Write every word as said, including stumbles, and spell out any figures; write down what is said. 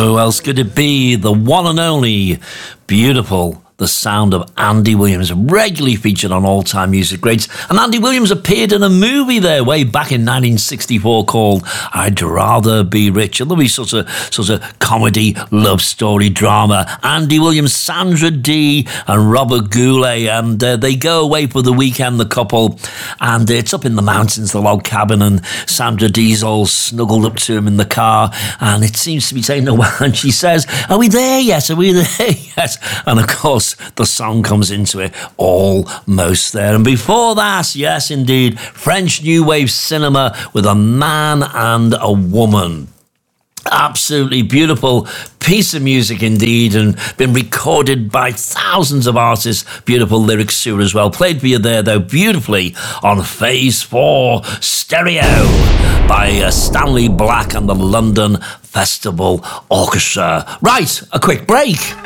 Who else could it be? The one and only, beautiful, the sound of Andy Williams, regularly featured on All Time Music Greats. And Andy Williams appeared in a movie there way back in nineteen sixty-four called I'd Rather Be Rich. A lovely sort of, sort of comedy, love story, drama. Andy Williams, Sandra Dee and Robert Goulet. And uh, they go away for the weekend, the couple. And it's up in the mountains, the log cabin. And Sandra Dee's all snuggled up to him in the car. And it seems to be taking a while. And she says, are we there yet? Are we there yet? And of course, the song comes into it, Almost There. And before that, yes, indeed, French New Wave cinema with a man and a woman. Absolutely beautiful piece of music indeed, and been recorded by thousands of artists. Beautiful lyrics too as well. Played for you there, though, beautifully on Phase four Stereo by uh, Stanley Black and the London Festival Orchestra. Right, a quick break.